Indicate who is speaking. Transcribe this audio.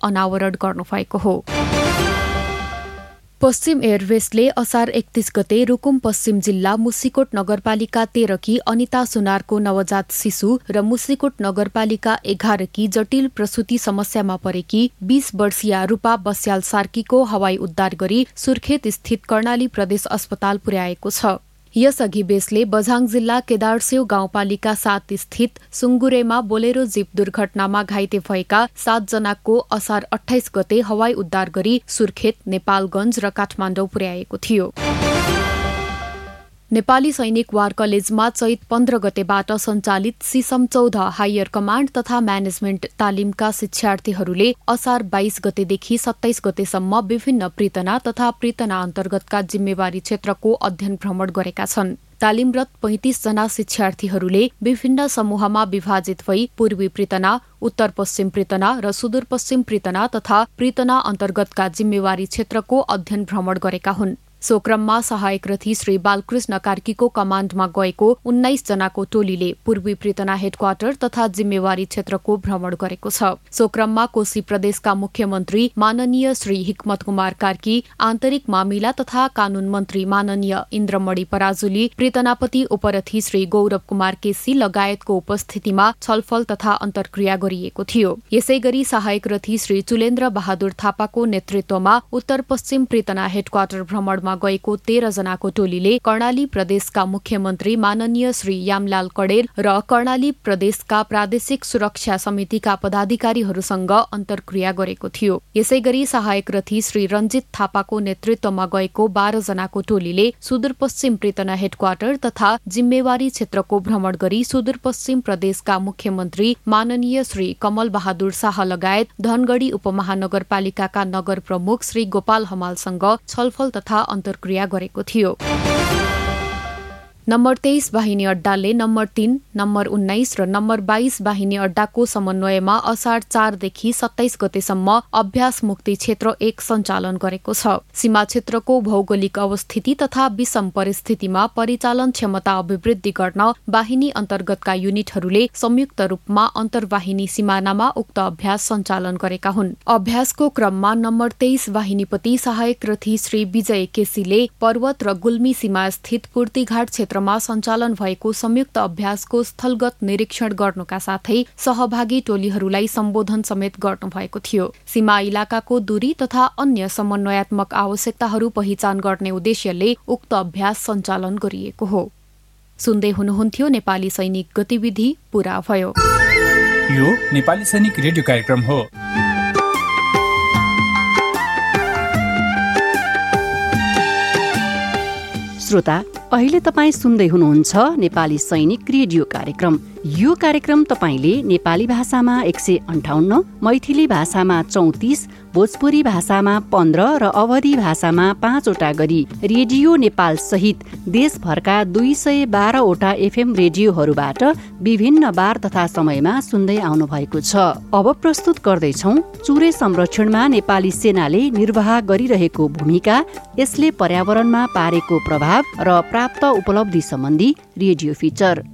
Speaker 1: अनावरण गर्नुभएको हो। पश्चिम एयरवेजले असार 31 गते रुकुम पश्चिम जिल्ला मुसिकोट नगरपालिका 13 की अनिता सुनारको नवजात शिशु र मुसिकोट नगरपालिका 11 की जटिल प्रसूति समस्यामा परेकी 20 वर्षीय रूपा बस्याल सार्कीको हवाई उद्धार गरी सुर्खेत स्थित कर्णाली प्रदेश अस्पताल पुर्याएको छ। यसअघि बेसले बझाङ जिल्ला केदारसेउ गाउँपालिका 7 स्थित सुङ्गुरेमा बोलेरो जीप दुर्घटनामा घाइते भएका 7 जनाको असार 28 गते हवाई उद्धार गरी सुर्खेत, नेपालगञ्ज र काठमाडौँ पुर्याएको थियो। नेपाली सैनिक वार कलेजमा चैत 15 गतेबाट सञ्चालित सिसम 14 हायर कमाण्ड तथा म्यानेजमेन्ट तालिमका शिक्षार्थीहरूले असार 22 गतेदेखि 27 गतेसम्म विभिन्न प्रीतना तथा प्रीतना अन्तर्गतका जिम्मेवारी क्षेत्रको अध्ययन भ्रमण गरेका छन्। तालिमरत 35 जना शिक्षार्थीहरूले विभिन्न समूहमा विभाजित भई पूर्वी प्रीतना, उत्तर पश्चिम प्रीतना र सुदूरपश्चिम प्रीतना तथा प्रीतना अन्तर्गतका जिम्मेवारी क्षेत्रको अध्ययन भ्रमण गरेका हुन्। सो क्रममा सहायक रथी श्री बालकृष्ण कार्कीको कमाण्डमा गएको 19 जनाको टोलीले पूर्वी प्रीतना हेडक्वार्टर तथा जिम्मेवारी क्षेत्रको भ्रमण गरेको छ। सो क्रममा कोशी प्रदेशका मुख्यमन्त्री माननीय श्री हिक्मत कुमार कार्की, आन्तरिक मामिला तथा कानून मन्त्री माननीय इन्द्रमणि पराजुली, प्रीतनापति उपरथी श्री गौरव कुमार केसी लगायतको उपस्थितिमा छलफल तथा अन्तर्क्रिया गरिएको थियो। यसैगरी सहायक रथी श्री चुलेन्द्र बहादुर थापाको नेतृत्वमा उत्तर पश्चिम प्रीतना हेडक्वार्टर भ्रमणमा गएको 13 जनाको टोलीले कर्णाली प्रदेशका मुख्यमन्त्री माननीय श्री यामलाल कडेल र कर्णाली प्रदेशका प्रादेशिक सुरक्षा समितिका पदाधिकारीहरूसँग अन्तर्क्रिया गरेको थियो। यसैगरी सहायक रथी श्री रञ्जित थापाको नेतृत्वमा गएको 12 जनाको टोलीले सुदूरपश्चिम प्रीतना हेडक्वार्टर तथा जिम्मेवारी क्षेत्रको भ्रमण गरी सुदूरपश्चिम प्रदेशका मुख्यमन्त्री माननीय श्री कमल बहादुर शाह लगायत धनगढ़ी उपमहानगरपालिकाका नगर प्रमुख श्री गोपाल हमालसँग छलफल तथा अन्तर्क्रिया गरेको थियो। नम्बर 23 वाहिनी अड्डाले नम्बर 3, नम्बर 19 र नम्बर 22 वाहिनी अड्डाको समन्वयमा असार 4 देखि 27 गतेसम्म अभ्यास मुक्ति क्षेत्र 1 सञ्चालन गरेको छ। सीमा क्षेत्रको भौगोलिक अवस्थिति तथा विषम परिस्थितिमा परिचालन क्षमता अभिवृद्धि गर्न वाहिनी अन्तर्गतका युनिटहरूले संयुक्त रूपमा अन्तर्वाहिनी सिमानामा उक्त अभ्यास सञ्चालन गरेका हुन्। अभ्यासको क्रममा नम्बर 23 वाहिनीपति सहायक रथी श्री विजय केसीले पर्वत र गुल्मी सीमा स्थित पूर्तिघाट क्षेत्रमा सञ्चालन भएको संयुक्त अभ्यासको स्थलगत निरीक्षण गर्नुका साथै सहभागी टोलीहरूलाई सम्बोधन समेत गर्नुभएको थियो। सीमा इलाकाको दूरी तथा अन्य समन्वयात्मक आवश्यकताहरू पहिचान गर्ने उद्देश्यले उक्त अभ्यास सञ्चालन गरिएको हो। सुन्दै हुनुहुन्थ्यो नेपाली सैनिक गतिविधि पूरा भयो।
Speaker 2: यो नेपाली सैनिक रेडियो कार्यक्रम हो।
Speaker 3: श्रोता, अहिले तपाईँ सुन्दै हुनुहुन्छ नेपाली सैनिक रेडियो कार्यक्रम। यो कार्यक्रम तपाईले नेपाली भाषामा 158, मैथिली भाषामा 34, भोजपुरी भाषामा 15 र अवधी भाषामा 5 वटा गरी रेडियो नेपाल सहित देशभरका 212 वटा एफएम रेडियोहरूबाट विभिन्न बार तथा समयमा सुन्दै आउनु भएको छ। अब प्रस्तुत गर्दैछौ चुरे संरक्षणमा नेपाली सेनाले निर्वाह गरिरहेको भूमिका, यसले पर्यावरणमा पारेको प्रभाव र प्राप्त उपलब्धि सम्बन्धी रेडियो फिचर।